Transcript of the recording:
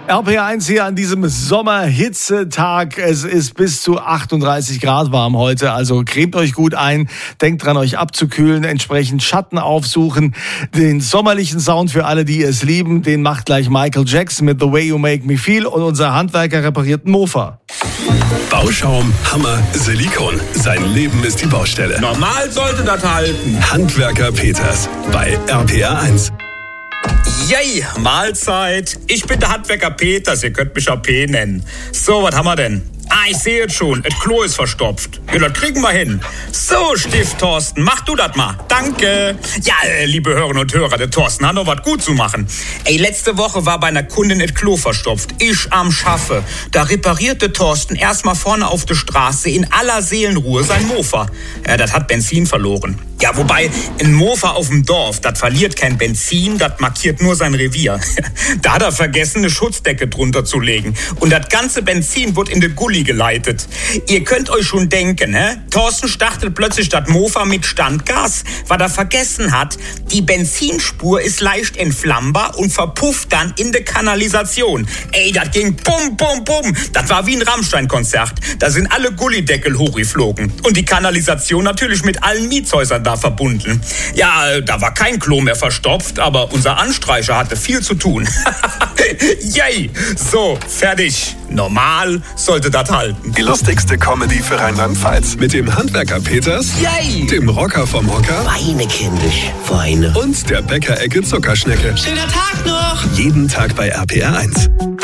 RPR1 hier an diesem Sommerhitzetag. Es ist bis zu 38 Grad warm heute, also cremt euch gut ein. Denkt dran, euch abzukühlen, entsprechend Schatten aufsuchen. Den sommerlichen Sound für alle, die es lieben, den macht gleich Michael Jackson mit The Way You Make Me Feel und unser Handwerker repariert einen Mofa. Bauschaum, Hammer, Silikon. Sein Leben ist die Baustelle. Normal sollte das halten. Handwerker Peters bei RPR1. Yay, Mahlzeit. Ich bin der Handwerker Peters, ihr könnt mich auch P nennen. So, was haben wir denn? Ich sehe jetzt schon, das Klo ist verstopft. Ja, das kriegen wir hin. So, Stift Thorsten, mach du das mal. Danke. Ja, liebe Hörerinnen und Hörer, der Thorsten hat noch was gut zu machen. Letzte Woche war bei einer Kundin das Klo verstopft. Ich am Schaffe. Da reparierte Thorsten erstmal vorne auf der Straße in aller Seelenruhe sein Mofa. Ja, das hat Benzin verloren. Ja, wobei, ein Mofa auf dem Dorf, das verliert kein Benzin, das markiert nur sein Revier. Da hat er vergessen, eine Schutzdecke drunter zu legen. Und das ganze Benzin wird in den Gully geleitet. Ihr könnt euch schon denken, Thorsten startet plötzlich das Mofa mit Standgas, weil er vergessen hat, die Benzinspur ist leicht entflammbar und verpufft dann in der Kanalisation. Das ging bum, bum, bum. Das war wie ein Rammstein-Konzert. Da sind alle Gullydeckel hochgeflogen. Und die Kanalisation natürlich mit allen Mietshäusern da verbunden. Ja, da war kein Klo mehr verstopft, aber unser Anstreicher hatte viel zu tun. Yay! So, fertig. Normal sollte das halten. Die lustigste Comedy für Rheinland-Pfalz. Mit dem Handwerker Peters, Yay! dem Rocker vom Hocker Weine kindisch, Weine. und der Bäckerecke Zuckerschnecke. Schöner Tag noch! Jeden Tag bei RPR1.